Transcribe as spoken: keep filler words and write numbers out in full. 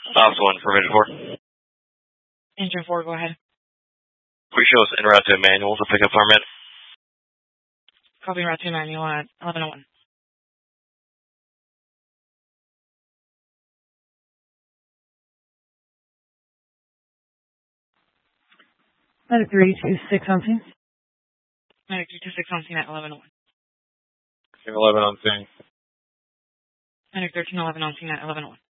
Ops one for Engine four. Engine four, go ahead. Please show us en route to manual to pick up our men. Copy route to manual at eleven oh one. Medic three two six on scene. Medic three two six on scene at eleven oh one. eleven on scene. Medic thirteen eleven on scene at eleven oh one.